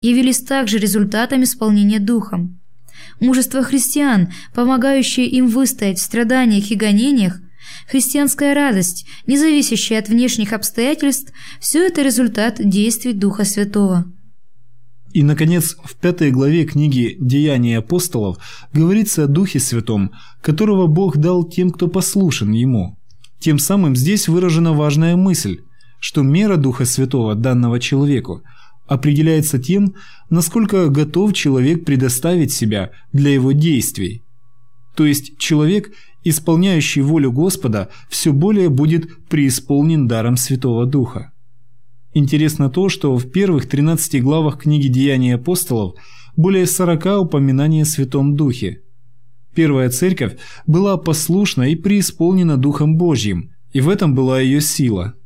явились также результатом исполнения Духом. Мужество христиан, помогающее им выстоять в страданиях и гонениях, христианская радость, не зависящая от внешних обстоятельств, все это результат действий Духа Святого. И, наконец, в 5 главе книги «Деяния апостолов» говорится о Духе Святом, которого Бог дал тем, кто послушен Ему. Тем самым здесь выражена важная мысль, что мера Духа Святого данного человеку определяется тем, насколько готов человек предоставить себя для его действий. То есть человек, исполняющий волю Господа, все более будет преисполнен даром Святого Духа. Интересно то, что в первых 13 главах книги «Деяний апостолов» более 40 упоминаний о Святом Духе. Первая церковь была послушна и преисполнена Духом Божьим, и в этом была ее сила.